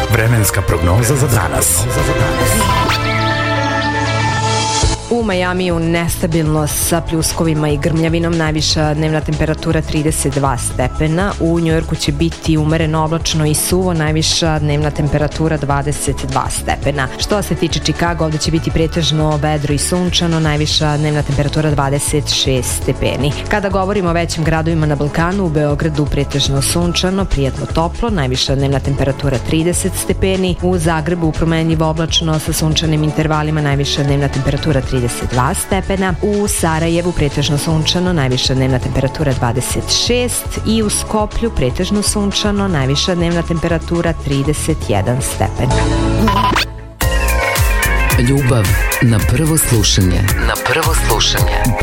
Vremenska prognoza za danas. U Majamiju nestabilno sa pljuskovima i grmljavinom, najviša dnevna temperatura 32 stepena. U Njujorku će biti umereno oblačno i suvo, najviša dnevna temperatura 22 stepena. Što se tiče Čikaga, ovde će biti pretežno vedro i sunčano, najviša dnevna temperatura 26 stepeni. Kada govorimo o većim gradovima na Balkanu, u Beogradu pretežno sunčano, prijatno toplo, najviša dnevna temperatura 30 stepeni. U Zagrebu promenljivo oblačno sa sunčanim intervalima, najviša dnevna temperatura 32 stepena. U Sarajevu pretežno sunčano, najviša dnevna temperatura 26 i u Skoplju pretežno sunčano, najviša dnevna temperatura 31 stepen. Ljubav na prvo slušanje.